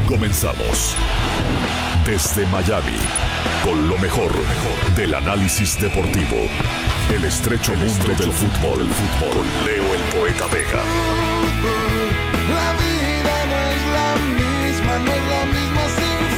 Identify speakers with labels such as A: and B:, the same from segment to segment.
A: Comenzamos. Desde Miami, con lo mejor del análisis deportivo. El estrecho mundo del fútbol. Con Leo el Poeta Vega.
B: La vida no es la misma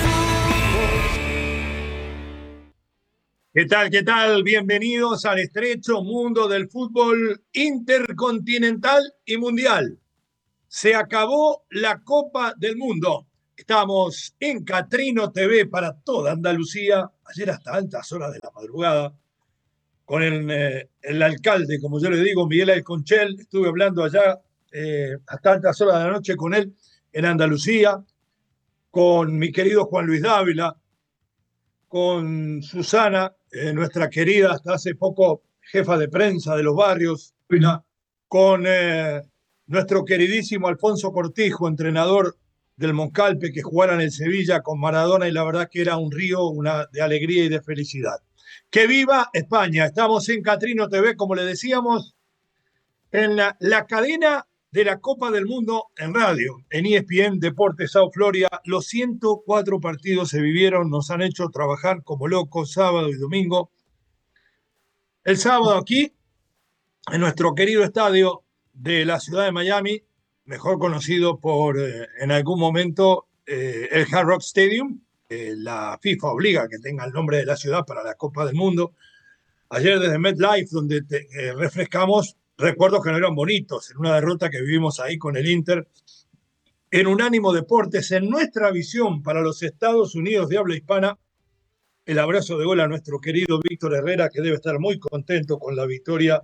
B: sin fútbol.
C: ¿Qué tal? Bienvenidos al estrecho mundo del fútbol intercontinental y mundial. Se acabó la Copa del Mundo. Estamos en Catrino TV para toda Andalucía. Ayer hasta altas horas de la madrugada. Con el alcalde, como yo le digo, Miguel Alconchel. Estuve hablando allá hasta altas horas de la noche con él en Andalucía. Con mi querido Juan Luis Dávila. Con Susana, nuestra querida, hasta hace poco jefa de prensa de los barrios. Con nuestro queridísimo Alfonso Cortijo, entrenador del Moncalpe, que jugara en el Sevilla con Maradona, y la verdad que era un río de alegría y de felicidad. ¡Que viva España! Estamos en Catrino TV, como le decíamos, en la cadena de la Copa del Mundo en radio, en ESPN Deportes South Florida. Los 104 partidos se vivieron, nos han hecho trabajar como locos sábado y domingo. El sábado aquí, en nuestro querido estadio de la ciudad de Miami, mejor conocido por, en algún momento, el Hard Rock Stadium. La FIFA obliga a que tenga el nombre de la ciudad para la Copa del Mundo. Ayer desde MetLife, donde refrescamos recuerdos que no eran bonitos, en una derrota que vivimos ahí con el Inter. En Unánimo Deportes, en nuestra visión para los Estados Unidos de habla hispana, el abrazo de gol a nuestro querido Víctor Herrera, que debe estar muy contento con la victoria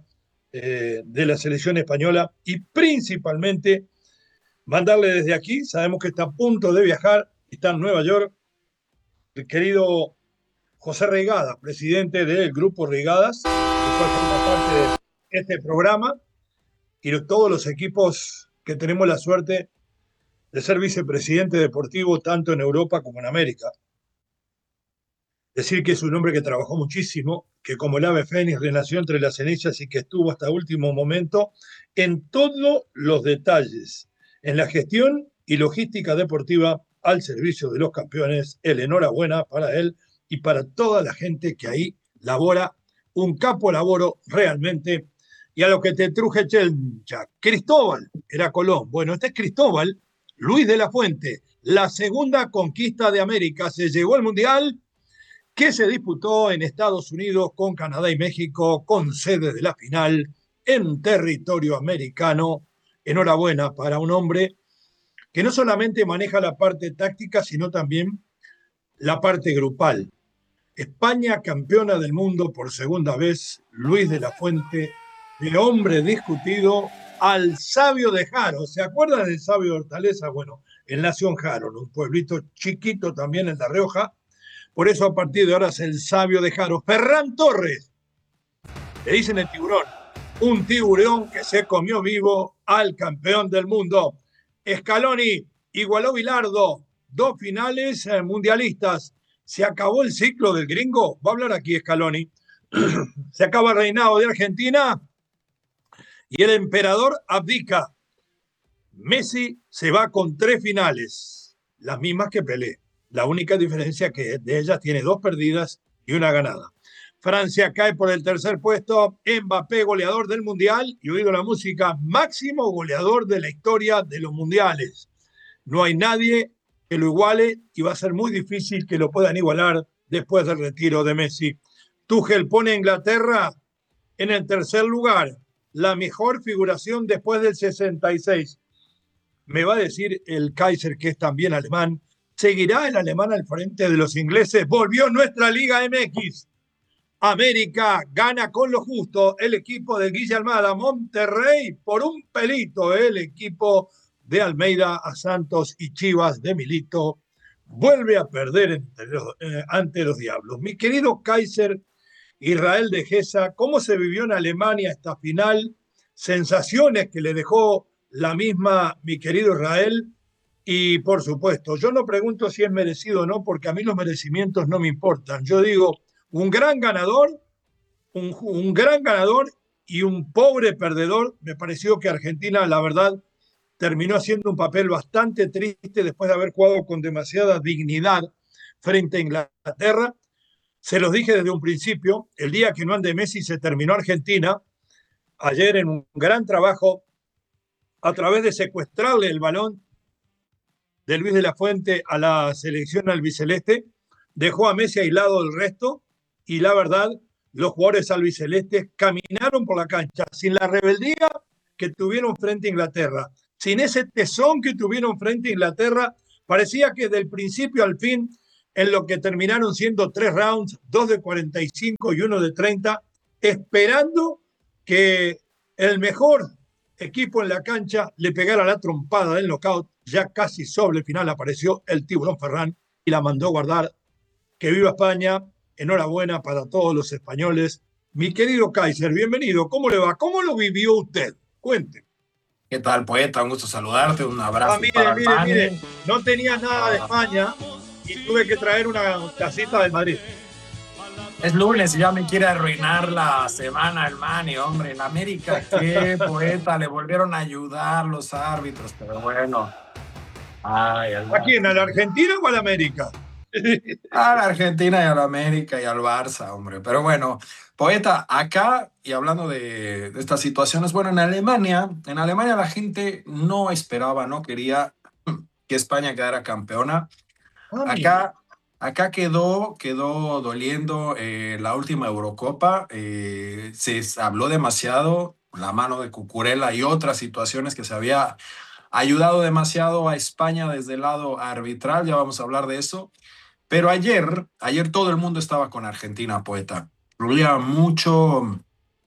C: de la selección española, y principalmente mandarle desde aquí, sabemos que está a punto de viajar, está en Nueva York, el querido José Reigadas, presidente del Grupo Reigadas, que forma parte de este programa, y de todos los equipos que tenemos la suerte de ser vicepresidente deportivo tanto en Europa como en América. Decir que es un hombre que trabajó muchísimo, que como el ave fénix renació entre las cenizas y que estuvo hasta último momento en todos los detalles, en la gestión y logística deportiva al servicio de los campeones. El enhorabuena para él y para toda la gente que ahí labora, un capo laboro realmente. Y a lo que te truje Chelcha, Cristóbal era Colón. Bueno, este es Cristóbal, Luis de la Fuente, la segunda conquista de América. Se llevó el Mundial que se disputó en Estados Unidos con Canadá y México, con sede de la final en territorio americano. Enhorabuena para un hombre que no solamente maneja la parte táctica, sino también la parte grupal. España campeona del mundo por segunda vez, Luis de la Fuente, de hombre discutido al Sabio de Jaro. ¿Se acuerdan del Sabio de Hortaleza? Bueno, él nació en Jaro, un pueblito chiquito también en La Rioja. Por eso a partir de ahora es el Sabio de Jaro. Ferran Torres, le dicen el tiburón, un tiburón que se comió vivo al campeón del mundo. Scaloni igualó Bilardo, 2 finales mundialistas. Se acabó el ciclo del gringo. Va a hablar aquí Scaloni. Se acaba el reinado de Argentina y el emperador abdica. Messi se va con 3 finales, las mismas que Pelé. La única diferencia que de ellas tiene 2 perdidas y 1 ganada. Francia cae por el tercer puesto. Mbappé, goleador del Mundial, y oído la música, máximo goleador de la historia de los mundiales. No hay nadie que lo iguale y va a ser muy difícil que lo puedan igualar después del retiro de Messi. Tuchel pone a Inglaterra en el tercer lugar, la mejor figuración después del 66. Me va a decir el Kaiser, que es también alemán, ¿seguirá el alemán al frente de los ingleses? Volvió nuestra Liga MX. América gana con lo justo, el equipo de Guille Almada. Monterrey por un pelito, el equipo de Almeida a Santos y Chivas de Milito vuelve a perder ante los Diablos. Mi querido Kaiser, Israel de Gesa, ¿cómo se vivió en Alemania esta final? Sensaciones que le dejó la misma mi querido Israel. Y por supuesto, yo no pregunto si es merecido o no, porque a mí los merecimientos no me importan. Yo digo, un gran ganador y un pobre perdedor. Me pareció que Argentina, la verdad, terminó haciendo un papel bastante triste después de haber jugado con demasiada dignidad frente a Inglaterra. Se los dije desde un principio, el día que no ande Messi se terminó Argentina, ayer en un gran trabajo a través de secuestrarle el balón de Luis de la Fuente a la selección albiceleste, dejó a Messi aislado del resto y la verdad, los jugadores albicelestes caminaron por la cancha sin la rebeldía que tuvieron frente a Inglaterra, sin ese tesón que tuvieron frente a Inglaterra. Parecía que del principio al fin, en lo que terminaron siendo 3 rounds, 2 de 45 y 1 de 30, esperando que el mejor equipo en la cancha le pegara la trompada del knockout. Ya casi sobre el final apareció el Tiburón Ferran y la mandó guardar. Que viva España, enhorabuena para todos los españoles. Mi querido Kaiser, bienvenido. ¿Cómo le va? ¿Cómo lo vivió usted? Cuente.
D: ¿Qué tal, poeta? Un gusto saludarte, un abrazo
C: mire, no tenía nada de España y tuve que traer una casita de Madrid.
D: Es lunes y ya me quiere arruinar la semana el Mani, hombre. En América, ¿qué, poeta? Le volvieron a ayudar los árbitros, pero bueno.
C: ¿A quién? ¿A la Argentina o a la América?
D: A la Argentina y a la América y al Barça, hombre. Pero bueno, poeta, acá, y hablando de estas situaciones, bueno, en Alemania la gente no esperaba, no quería que España quedara campeona. Acá quedó doliendo la última Eurocopa. Se habló demasiado, la mano de Cucurella y otras situaciones que se había ayudado demasiado a España desde el lado arbitral, ya vamos a hablar de eso. Pero ayer todo el mundo estaba con Argentina, poeta. Había mucho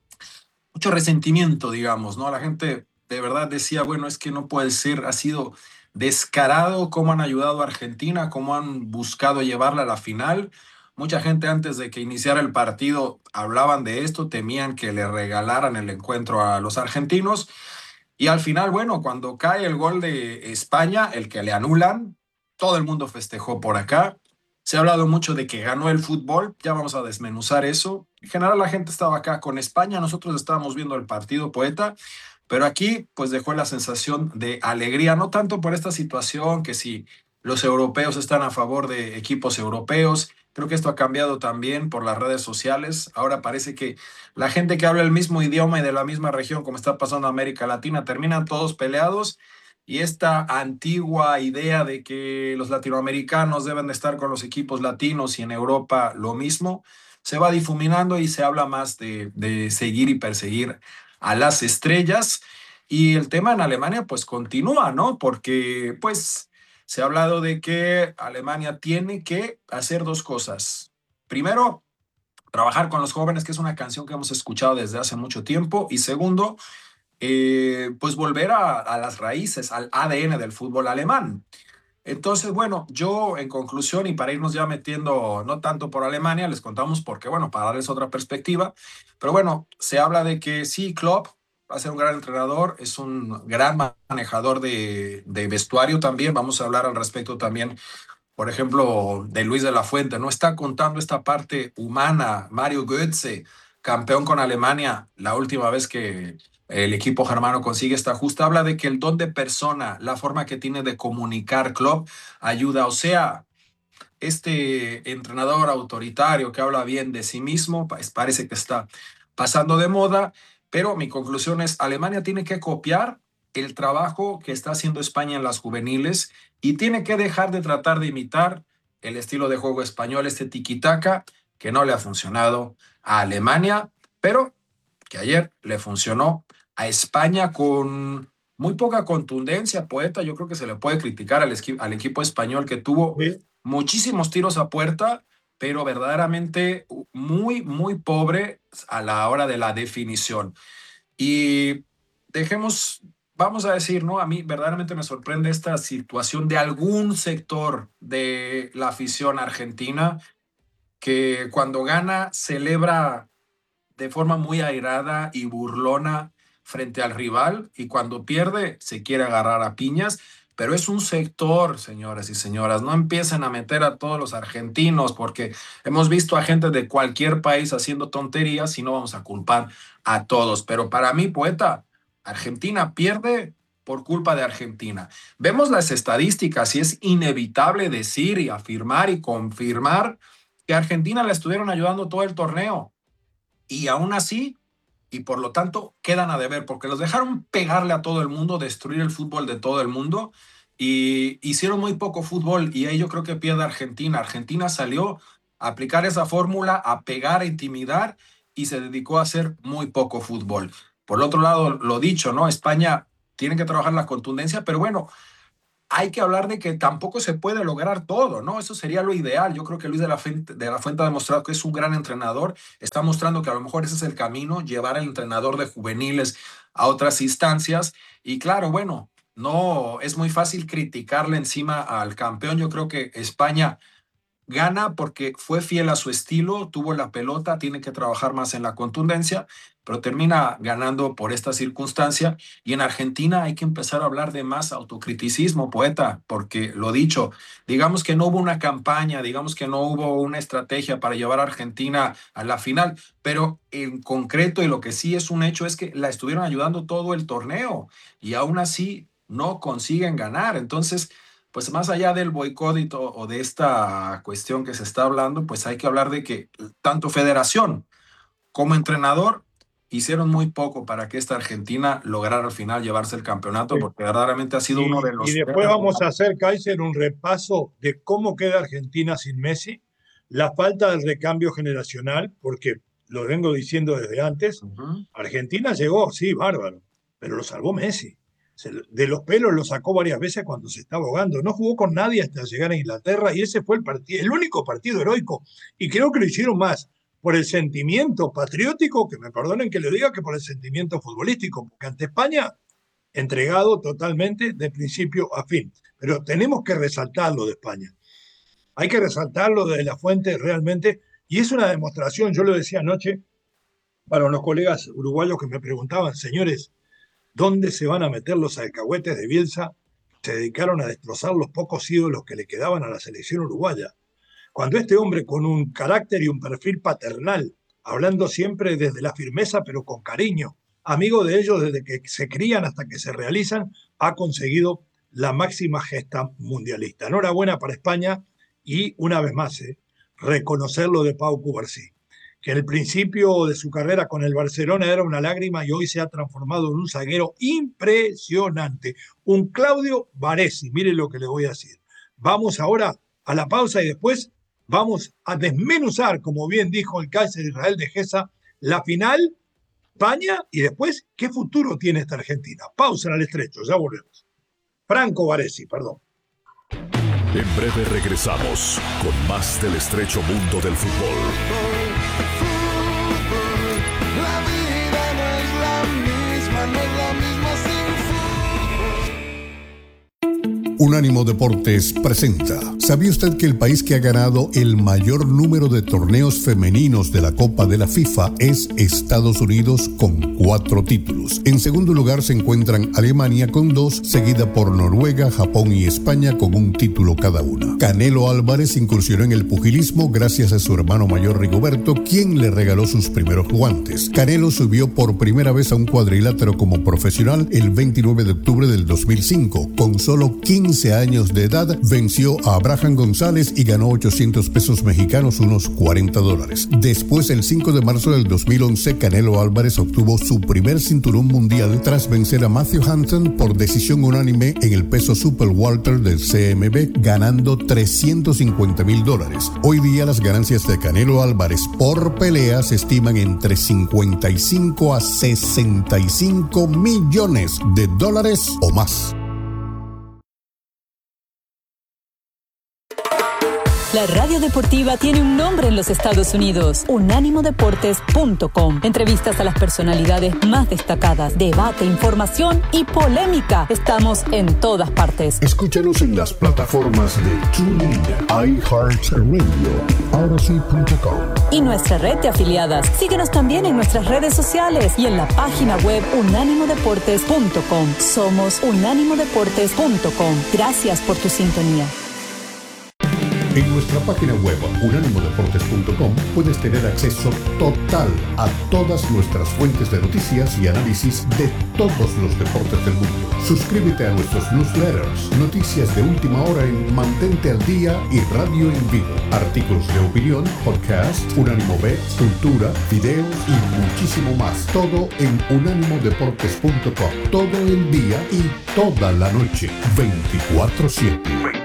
D: resentimiento, digamos, ¿no? La gente de verdad decía, bueno, es que no puede ser, ha sido descarado cómo han ayudado a Argentina, cómo han buscado llevarla a la final. Mucha gente antes de que iniciara el partido hablaban de esto, temían que le regalaran el encuentro a los argentinos. Y al final, bueno, cuando cae el gol de España, el que le anulan, todo el mundo festejó por acá. Se ha hablado mucho de que ganó el fútbol, ya vamos a desmenuzar eso. En general la gente estaba acá con España, nosotros estábamos viendo el partido, poeta, pero aquí pues dejó la sensación de alegría, no tanto por esta situación que si los europeos están a favor de equipos europeos, creo que esto ha cambiado también por las redes sociales. Ahora parece que la gente que habla el mismo idioma y de la misma región, como está pasando en América Latina, terminan todos peleados. Y esta antigua idea de que los latinoamericanos deben de estar con los equipos latinos y en Europa lo mismo, se va difuminando y se habla más de seguir y perseguir a las estrellas. Y el tema en Alemania pues continúa, ¿no? Porque pues se ha hablado de que Alemania tiene que hacer dos cosas. Primero, trabajar con los jóvenes, que es una canción que hemos escuchado desde hace mucho tiempo. Y segundo, pues volver a las raíces, al ADN del fútbol alemán. Entonces, bueno, yo en conclusión y para irnos ya metiendo no tanto por Alemania, les contamos porque, bueno, para darles otra perspectiva, pero bueno, se habla de que sí, Klopp va a ser un gran entrenador, es un gran manejador de vestuario también, vamos a hablar al respecto también, por ejemplo, de Luis de la Fuente, ¿no? Está contando esta parte humana, Mario Götze, campeón con Alemania, la última vez que el equipo germano consigue esta justa, habla de que el don de persona, la forma que tiene de comunicar Klopp, ayuda. O sea, este entrenador autoritario que habla bien de sí mismo, pues parece que está pasando de moda, pero mi conclusión es, Alemania tiene que copiar el trabajo que está haciendo España en las juveniles y tiene que dejar de tratar de imitar el estilo de juego español, este tiki-taka, que no le ha funcionado a Alemania, pero que ayer le funcionó a España con muy poca contundencia, poeta. Yo creo que se le puede criticar al equipo español que tuvo muchísimos tiros a puerta, pero verdaderamente muy, muy pobre a la hora de la definición. Y vamos a decir, ¿no? A mí verdaderamente me sorprende esta situación de algún sector de la afición argentina que cuando gana celebra de forma muy airada y burlona frente al rival y cuando pierde se quiere agarrar a piñas, pero es un sector, señoras y señoras, no empiecen a meter a todos los argentinos porque hemos visto a gente de cualquier país haciendo tonterías y no vamos a culpar a todos, pero para mí, poeta, Argentina pierde por culpa de Argentina. Vemos las estadísticas y es inevitable decir y afirmar y confirmar que a Argentina le estuvieron ayudando todo el torneo. Y aún así, y por lo tanto, quedan a deber, porque los dejaron pegarle a todo el mundo, destruir el fútbol de todo el mundo, y hicieron muy poco fútbol, y ahí yo creo que pierde Argentina. Argentina salió a aplicar esa fórmula, a pegar, a intimidar, y se dedicó a hacer muy poco fútbol. Por el otro lado, lo dicho, ¿no? España tiene que trabajar la contundencia, pero bueno, hay que hablar de que tampoco se puede lograr todo, ¿no? Eso sería lo ideal. Yo creo que Luis de la Fuente ha demostrado que es un gran entrenador. Está mostrando que a lo mejor ese es el camino, llevar al entrenador de juveniles a otras instancias. Y claro, bueno, no es muy fácil criticarle encima al campeón. Yo creo que España gana porque fue fiel a su estilo, tuvo la pelota, tiene que trabajar más en la contundencia, pero termina ganando por esta circunstancia. Y en Argentina hay que empezar a hablar de más autocriticismo, poeta, porque lo dicho, digamos que no hubo una campaña, digamos que no hubo una estrategia para llevar a Argentina a la final, pero en concreto, y lo que sí es un hecho, es que la estuvieron ayudando todo el torneo y aún así no consiguen ganar. Entonces, pues más allá del boicot o de esta cuestión que se está hablando, pues hay que hablar de que tanto federación como entrenador hicieron muy poco para que esta Argentina lograra al final llevarse el campeonato,
C: Sí.
D: porque verdaderamente ha sido uno de los...
C: Y después vamos a hacer, Kaiser, un repaso de cómo queda Argentina sin Messi, la falta del recambio generacional, porque lo vengo diciendo desde antes, Argentina llegó, sí, bárbaro, pero lo salvó Messi. De los pelos lo sacó varias veces cuando se estaba ahogando. No jugó con nadie hasta llegar a Inglaterra y ese fue el único partido heroico. Y creo que lo hicieron más por el sentimiento patriótico, que me perdonen que lo diga, que por el sentimiento futbolístico, porque ante España, entregado totalmente de principio a fin. Pero tenemos que resaltarlo de España. Hay que resaltarlo de la Fuente realmente, y es una demostración, yo lo decía anoche, para unos colegas uruguayos que me preguntaban, señores, ¿dónde se van a meter los alcahuetes de Bielsa? Se dedicaron a destrozar los pocos ídolos que le quedaban a la selección uruguaya. Cuando este hombre con un carácter y un perfil paternal, hablando siempre desde la firmeza pero con cariño, amigo de ellos desde que se crían hasta que se realizan, ha conseguido la máxima gesta mundialista. Enhorabuena para España y una vez más, reconocer lo de Pau Cubarsí, que en el principio de su carrera con el Barcelona era una lágrima y hoy se ha transformado en un zaguero impresionante. Un Claudio Baresi, mire lo que le voy a decir. Vamos ahora a la pausa y después vamos a desmenuzar, como bien dijo el Kaiser Israel de Gesa, la final, España, y después qué futuro tiene esta Argentina. Pausa en el estrecho, ya volvemos. Franco Baresi, perdón.
A: En breve regresamos con más del estrecho mundo del fútbol.
B: La vida no es la misma sin fútbol.
E: Unánimo Deportes presenta. ¿Sabía usted que el país que ha ganado el mayor número de torneos femeninos de la Copa de la FIFA es Estados Unidos con 4 títulos? En segundo lugar se encuentran Alemania con 2, seguida por Noruega, Japón y España con 1 título cada una. Canelo Álvarez incursionó en el pugilismo gracias a su hermano mayor Rigoberto, quien le regaló sus primeros guantes. Canelo subió por primera vez a un cuadrilátero como profesional el 29 de octubre del 2005. Con solo 15 años de edad, venció a Abraham González y ganó 800 pesos mexicanos, unos $40. Después, el 5 de marzo del 2011, Canelo Álvarez obtuvo su primer cinturón mundial tras vencer a Matthew Hampton por decisión unánime en el peso super welter del CMB, ganando $350,000. Hoy día las ganancias de Canelo Álvarez por pelea se estiman entre 55 a 65 millones de dólares o más.
F: La radio deportiva tiene un nombre en los Estados Unidos: unánimodeportes.com. Entrevistas a las personalidades más destacadas, debate, información y polémica. Estamos en todas partes.
E: Escúchanos en las plataformas de TuneIn, iHeartRadio, Odyssey.com
F: y nuestra red de afiliadas. Síguenos también en nuestras redes sociales y en la página web unánimodeportes.com. Somos unánimodeportes.com. Gracias por tu sintonía.
E: En nuestra página web unánimodeportes.com puedes tener acceso total a todas nuestras fuentes de noticias y análisis de todos los deportes del mundo. Suscríbete a nuestros newsletters, noticias de última hora en Mantente al Día y Radio en Vivo, artículos de opinión, podcast, Unánimo Bets, cultura, videos y muchísimo más. Todo en unánimodeportes.com. Todo el día y toda la noche, 24/7.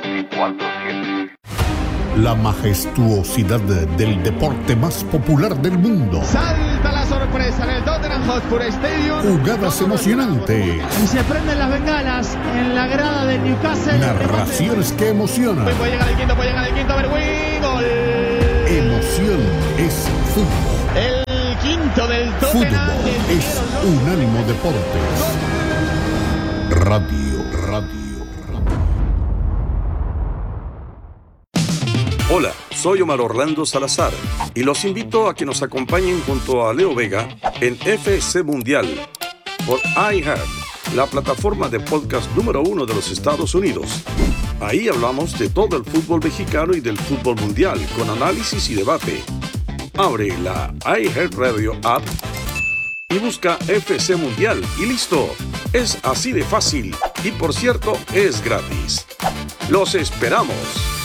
E: La majestuosidad del deporte más popular del mundo.
G: Salta la sorpresa en el Tottenham Hotspur Stadium.
E: Jugadas emocionantes.
G: Y se prenden las bengalas en la grada del Newcastle.
E: Narraciones que emocionan.
G: Puede llegar el quinto, a ver, gol.
E: Emoción es fútbol.
G: El quinto del Tottenham.
E: Fútbol es Unánimo Deportes. Radio.
H: Hola, soy Omar Orlando Salazar y los invito a que nos acompañen junto a Leo Vega en FC Mundial por iHeart, la plataforma de podcast número 1 de los Estados Unidos. Ahí hablamos de todo el fútbol mexicano y del fútbol mundial con análisis y debate. Abre la iHeart Radio app y busca FC Mundial y listo. Es así de fácil y por cierto es gratis. ¡Los esperamos!